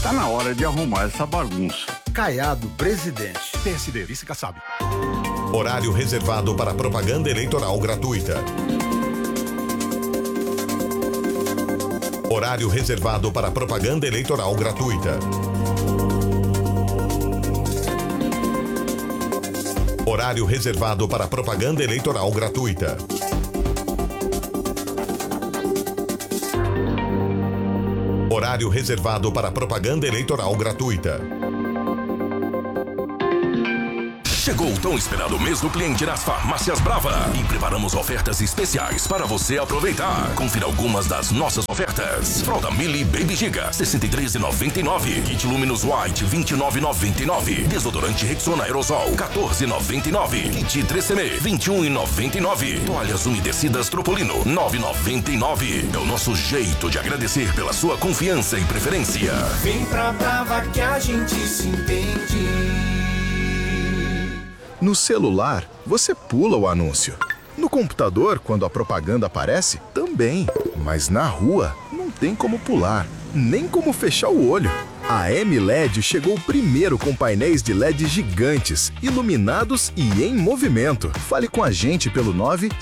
Tá na hora de arrumar essa bagunça. Caiado, presidente. PSD, vice Kassab. Horário reservado para propaganda eleitoral gratuita. Horário reservado para propaganda eleitoral gratuita. Horário reservado para propaganda eleitoral gratuita. Horário reservado para propaganda eleitoral gratuita. Chegou o tão esperado mês do cliente nas Farmácias Brava e preparamos ofertas especiais para você aproveitar. Confira algumas das nossas ofertas. Fralda Mili Baby Giga, R$ 63,99. Kit Luminous White, R$ 29,99. Desodorante Rexona Aerosol, R$ 14,99. Kit 3CM, R$ 21,99. Toalhas umedecidas Tropolino, R$ 9,99. É o nosso jeito de agradecer pela sua confiança e preferência. Vem pra Brava que a gente se entende. No celular, você pula o anúncio. No computador, quando a propaganda aparece, também. Mas na rua, não tem como pular, nem como fechar o olho. A M-LED chegou primeiro com painéis de LED gigantes, iluminados e em movimento. Fale com a gente pelo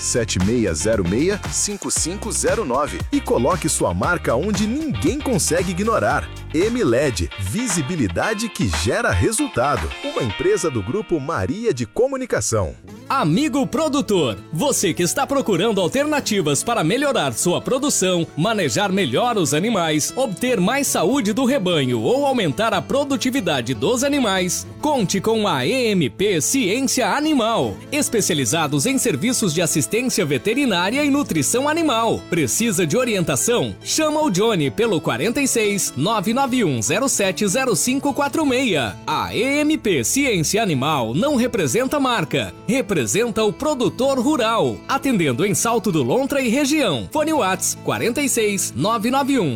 97606-5509 e coloque sua marca onde ninguém consegue ignorar. M-LED, visibilidade que gera resultado. Uma empresa do Grupo Maria de Comunicação. Amigo produtor, você que está procurando alternativas para melhorar sua produção, manejar melhor os animais, obter mais saúde do rebanho ou aumentar a produtividade dos animais, conte com a EMP Ciência Animal, especializados em serviços de assistência veterinária e nutrição animal. Precisa de orientação? Chama o Johnny pelo 46 991 070546. A EMP Ciência Animal não representa marca, representa o produtor rural, atendendo em Salto do Lontra e região. Fone Whats 46 991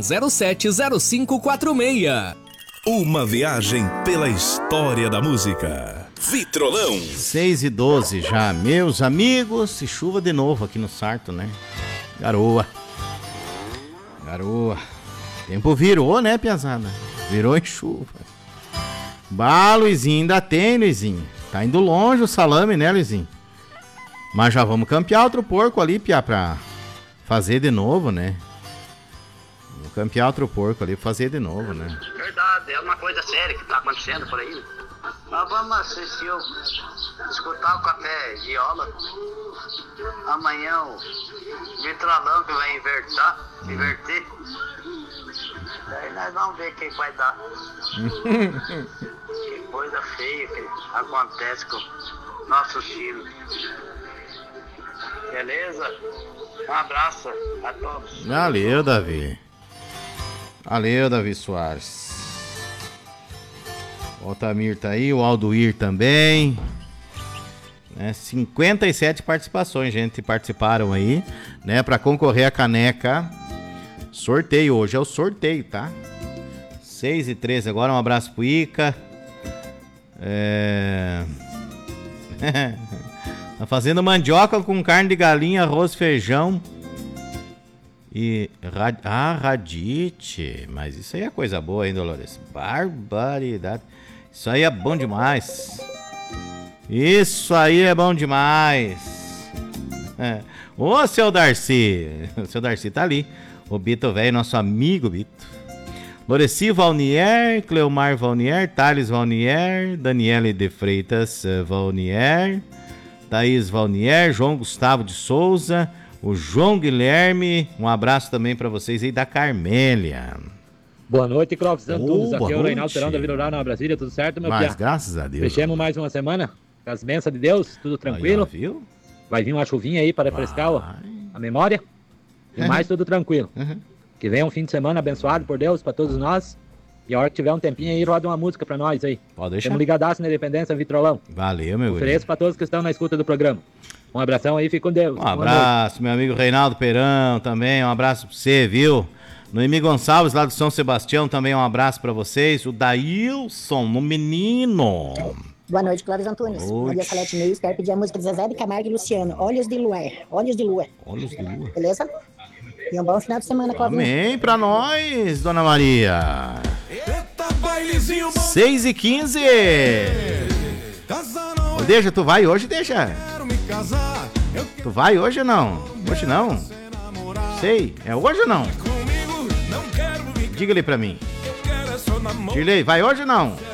070546. Uma viagem pela história da música. Vitrolão. 6:12 já, meus amigos. E chuva de novo aqui no Sarto, né? Garoa. Tempo virou, né, piazada? Virou em chuva. Bah, Luizinho, ainda tem, Luizinho. Tá indo longe o salame, né, Luizinho? Mas já vamos campear outro porco ali, Pia, pra fazer de novo, né? Vamos campear outro porco ali pra fazer de novo, né? Verdade, é uma coisa séria que tá acontecendo por aí. Nós vamos assistir, escutar o Café Viola. Amanhã o Vitrolão que vai inverter. Daí nós vamos ver o que vai dar. Que coisa feia que acontece com nossos filhos. Beleza? Um abraço a todos. Valeu, Davi. Valeu, Davi Soares. O Altamir tá aí, o Aldoir também. 57 participações, gente, participaram aí, né, pra concorrer a caneca. Sorteio, hoje é o sorteio, tá? 6:13, agora um abraço pro Ica. Tá fazendo mandioca com carne de galinha, arroz, feijão e radite. Mas isso aí é coisa boa, hein, Dolores? Barbaridade. Isso aí é bom demais. Isso aí é bom demais. Ô, seu Darcy. O seu Darcy tá ali. O Bito velho, nosso amigo Bito. Loreci Valnier, Cleomar Valnier, Thales Valnier, Daniele de Freitas Valnier, Thaís Valnier, João Gustavo de Souza, o João Guilherme. Um abraço também para vocês aí da Carmélia. Boa noite, Clóvis Antunes. Aqui é o Reinaldo Terão da Vila Rural na Brasília. Tudo certo, meu Mas piá? graças a Deus. Fechamos mais uma semana com as bênçãos de Deus, tudo tranquilo. Aí, ó, viu? Vai vir uma chuvinha aí para refrescar a memória. E mais tudo tranquilo. Que venha um fim de semana abençoado por Deus para todos nós. E a hora que tiver um tempinho aí, roda uma música para nós aí. Pode deixar. Temos ligadaço na Independência, Vitrolão. Valeu, meu Ofereço para todos que estão na escuta do programa. Um abração aí, fique com Deus. Um abraço, meu amigo Reinaldo Perão também, um abraço pra você, viu? Noemi Gonçalves, lá do São Sebastião, também um abraço pra vocês. O Daílson, no menino. Boa noite, Clóvis Antunes. Maria Salete Neves, quero pedir a música de Zezé de Camargo e Luciano, Olhos de Lua. Olhos de Lua. Olhos de Lua. Beleza? E um bom final de semana, Clóvis. Amém pra nós, Dona Maria. Eita, 6h15. Ô, Deixa, tu vai hoje, Deixa? Tu vai hoje ou não? Hoje não? Sei, é hoje ou não? Diga ali pra mim. Dirley, vai hoje ou não?